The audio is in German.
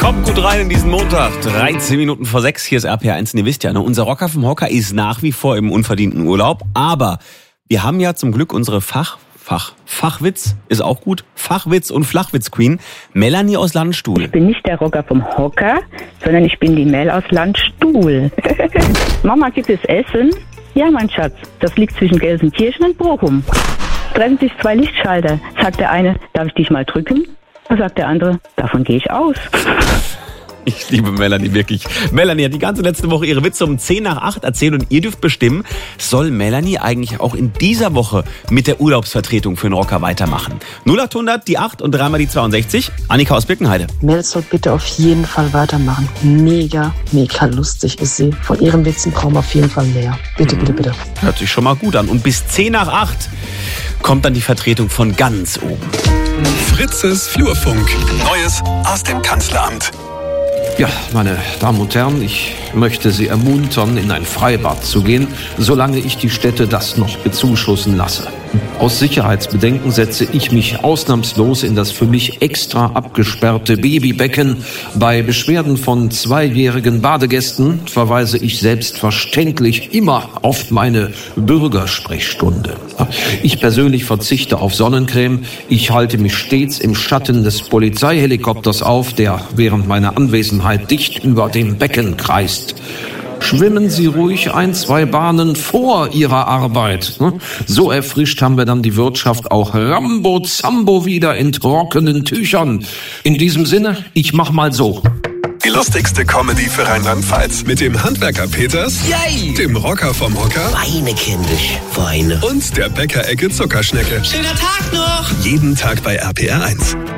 Kommt gut rein in diesen Montag, 13 Minuten vor 6, hier ist RPR1 und ihr wisst ja, ne, unser Rocker vom Hocker ist nach wie vor im unverdienten Urlaub, aber wir haben ja zum Glück unsere Fachwitz ist auch gut, Fachwitz und Flachwitz-Queen, Melanie aus Landstuhl. Ich bin nicht der Rocker vom Hocker, sondern ich bin die Mel aus Landstuhl. Mama, gibt es Essen? Ja, mein Schatz, das liegt zwischen Gelsenkirchen und Bochum. Trennen sich zwei Lichtschalter. Sagt der eine, darf ich dich mal drücken? Da sagt der andere, davon gehe ich aus. Ich liebe Melanie wirklich. Melanie hat die ganze letzte Woche ihre Witze um 10 nach 8 erzählt und ihr dürft bestimmen, soll Melanie eigentlich auch in dieser Woche mit der Urlaubsvertretung für den Rocker weitermachen? 0800, die 8 und dreimal die 62. Annika aus Birkenheide. Mel soll bitte auf jeden Fall weitermachen. Mega lustig ist sie. Von ihren Witzen brauchen wir auf jeden Fall mehr. Bitte. Hört sich schon mal gut an. Und bis 10 nach 8 kommt dann die Vertretung von ganz oben. Fritzes Flurfunk. Neues aus dem Kanzleramt. Ja, meine Damen und Herren, ich möchte Sie ermuntern, in ein Freibad zu gehen, solange ich die Städte das noch bezuschussen lasse. Aus Sicherheitsbedenken setze ich mich ausnahmslos in das für mich extra abgesperrte Babybecken. Bei Beschwerden von 2-jährigen Badegästen verweise ich selbstverständlich immer auf meine Bürgersprechstunde. Ich persönlich verzichte auf Sonnencreme. Ich halte mich stets im Schatten des Polizeihelikopters auf, der während meiner Anwesenheit dicht über dem Becken kreist. Schwimmen Sie ruhig 1-2 Bahnen vor Ihrer Arbeit. So erfrischt haben wir dann die Wirtschaft auch Rambo-Zambo wieder in trockenen Tüchern. In diesem Sinne, ich mach mal so. Die lustigste Comedy für Rheinland-Pfalz mit dem Handwerker Peters, Yay! dem Rocker vom Hocker Weine kindisch, Weine. und der Bäckerecke Zuckerschnecke. Schöner Tag noch! Jeden Tag bei RPR1.